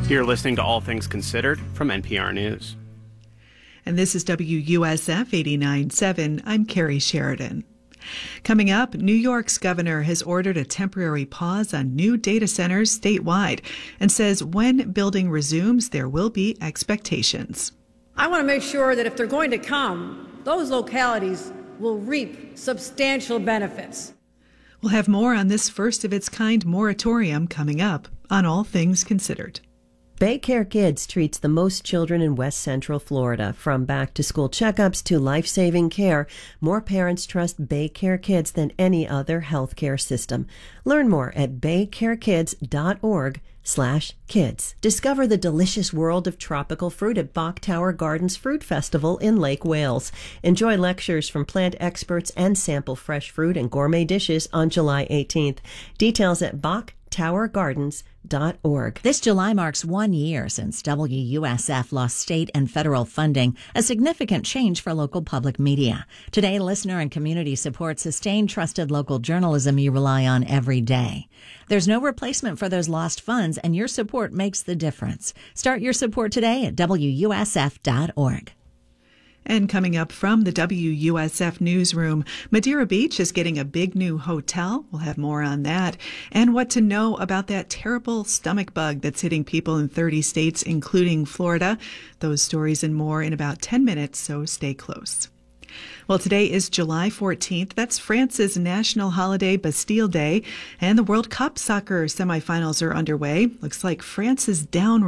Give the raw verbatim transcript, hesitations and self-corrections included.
You're listening to All Things Considered from N P R News. And this is W U S F eighty-nine point seven. I'm Carrie Sheridan. Coming up, New York's governor has ordered a temporary pause on new data centers statewide and says when building resumes, there will be expectations. I want to make sure that if they're going to come, those localities will reap substantial benefits. We'll have more on this first-of-its-kind moratorium coming up on All Things Considered. BayCare Kids treats the most children in West Central Florida. From back-to-school checkups to life-saving care, more parents trust BayCare Kids than any other healthcare system. Learn more at baycarekids.org slash kids. Discover the delicious world of tropical fruit at Bok Tower Gardens Fruit Festival in Lake Wales. Enjoy lectures from plant experts and sample fresh fruit and gourmet dishes on July eighteenth. Details at bok tower gardens dot org. This July marks one year since W U S F lost state and federal funding, a significant change for local public media. Today, listener and community support sustain trusted local journalism you rely on every day. There's no replacement for those lost funds, and your support makes the difference. Start your support today at W U S F dot org. And coming up from the W U S F newsroom, Madeira Beach is getting a big new hotel. We'll have more on that. And what to know about that terrible stomach bug that's hitting people in thirty states, including Florida. Those stories and more in about ten minutes, so stay close. Well, today is July fourteenth. That's France's national holiday, Bastille Day, and the World Cup soccer semifinals are underway. Looks like France is down